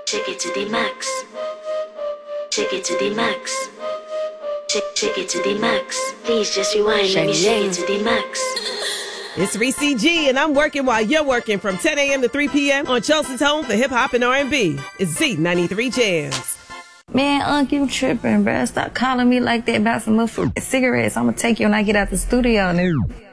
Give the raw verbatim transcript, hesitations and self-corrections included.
Take it to the max. Take it to the max. Take, take it to the max. Please just rewind. Let me shake it to the max. It's Reese G, and I'm working while you're working from ten a.m. to three p.m. on Chelsea's home for hip-hop and R and B. It's Z ninety-three Jams. Man, Unc, you tripping, bruh. Stop calling me like that about some motherfucking cigarettes. I'm gonna take you when I get out the studio, nigga.